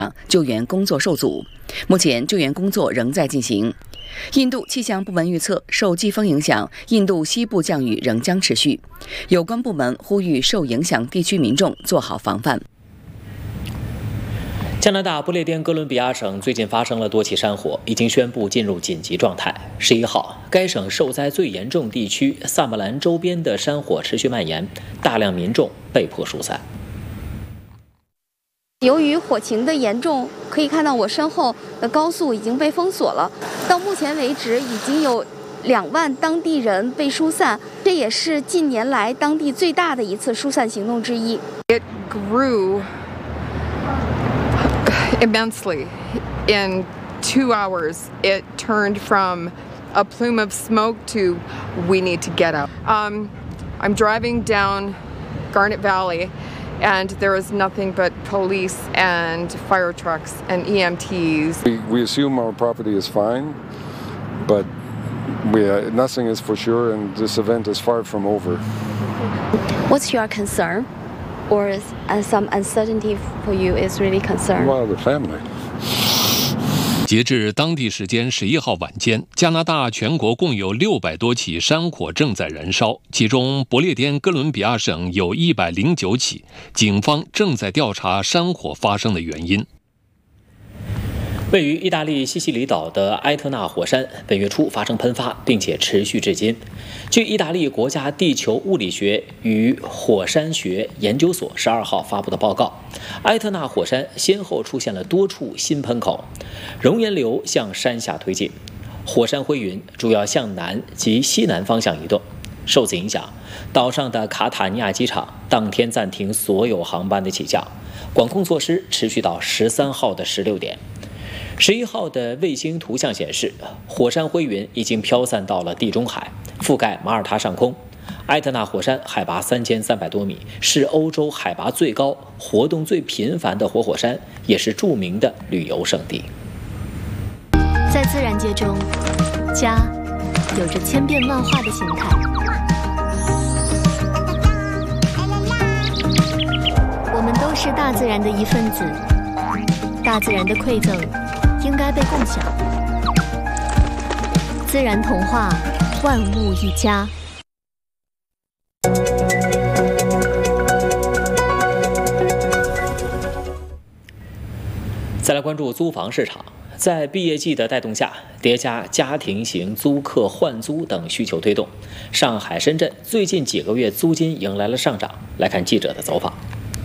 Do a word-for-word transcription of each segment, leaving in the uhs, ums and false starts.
救援工作受阻，目前救援工作仍在进行。印度气象部门预测，受季风影响，印度西部降雨仍将持续。有关部门呼吁受影响地区民众做好防范。 加拿大不列颠哥伦比亚省最近发生了多起山火，已经宣布进入紧急状态。十一号，该省受灾最严重地区萨马兰周边的山火持续蔓延，大量民众被迫疏散。 由于火情的严重，可以看到我身后的高速已经被封锁了。到目前为止，已经有两万当地人被疏散，这也是近年来当地最大的一次疏散行动之一。 It grew immensely. In two hours, it turned from a plume of smoke to we need to get out. Um, I'm driving down Garnet Valley, and there is nothing but police and fire trucks and E M Ts. We, we assume our property is fine, but we, uh, nothing is for sure, and this event is far from over. What's your concern? Or is, uh, some uncertainty for you is really concerned? Well, the family. 截至当地时间十一号晚间，加拿大全国共有六百多起山火正在燃烧，其中不列颠哥伦比亚省有一百零九起，警方正在调查山火发生的原因。 位于意大利西西里岛的埃特纳火山本月初发生喷发，并且持续至今。据意大利国家地球物理学与火山学研究所十二号发布的报告，埃特纳火山先后出现了多处新喷口，熔岩流向山下推进，火山灰云主要向南及西南方向移动。受此影响，岛上的卡塔尼亚机场当天暂停所有航班的起降，管控措施持续到十三号的十六点。十一号的卫星图像显示，火山灰云已经飘散到了地中海，覆盖马耳他上空。埃特纳火山海拔三千三百多米，是欧洲海拔最高、活动最频繁的活火山，也是著名的旅游胜地。 在自然界中，家有着千变万化的形态。我们都是大自然的一份子，大自然的馈赠应该被共享。自然童话，万物一家。 再来关注租房市场，在毕业季的带动下，叠加家庭型租客换租等需求推动，上海、深圳最近几个月租金迎来了上涨。来看记者的走访。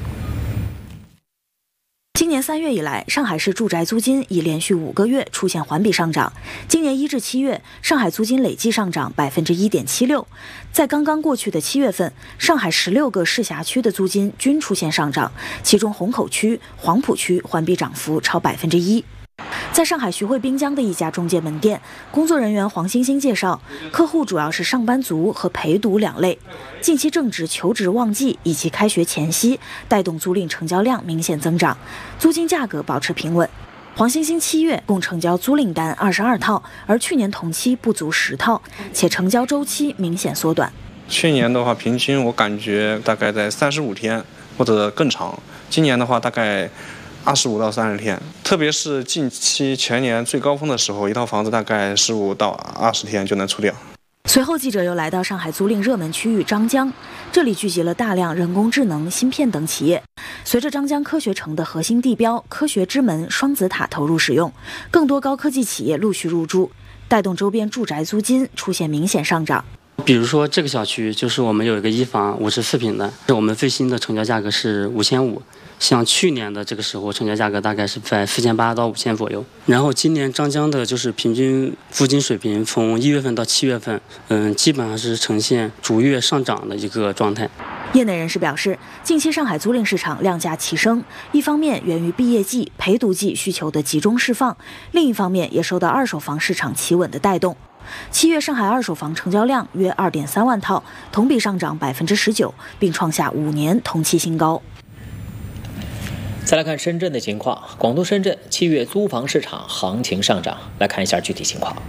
今年三月以来，上海市住宅租金已连续五个月出现环比上涨。今年一至七月，上海租金累计上涨百分之一点七六。在刚刚过去的七月份，上海十六个市辖区的租金均出现上涨，其中虹口区、黄浦区环比涨幅超百分之一。在上海徐汇滨江的一家中介门店，工作人员黄星星介绍，客户主要是上班族和陪读两类。近期正值求职旺季以及开学前夕，带动租赁成交量明显增长，租金价格保持平稳。黄星星七月共成交租赁单二十二套，而去年同期不足十套，且成交周期明显缩短。 去年的话，平均我感觉大概在三十五天或者更长，今年的话大概二十五到三十天，特别是近期全年最高峰的时候，一套房子大概十五到二十天就能出掉。 随后，记者又来到上海租赁热门区域张江，这里聚集了大量人工智能、芯片等企业。随着张江科学城的核心地标科学之门双子塔投入使用，更多高科技企业陆续入驻，带动周边住宅租金出现明显上涨。 比如说这个小区就是我们有一个一房五十四平的，我们最新的成交价格是五千五。像去年的这个时候，成交价格大概是在四千八到五千左右。然后今年张江的就是平均租金水平，从一月份到七月份，嗯，基本上是呈现逐月上涨的一个状态。 业内人士表示，近期上海租赁市场量价齐升，一方面源于毕业季、陪读季需求的集中释放，另一方面也受到二手房市场企稳的带动。七月上海二手房成交量约二点三万套，同比上涨百分之十九，并创下五年同期新高。 再来看深圳的情况，广东深圳七月租房市场行情上涨，来看一下具体情况。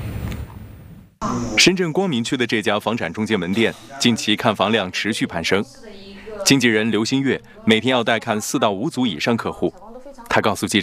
深圳光明区的这家房产中介门店，近期看房量持续攀升。经纪人刘新月每天要带看四到五组以上客户。他告诉记者。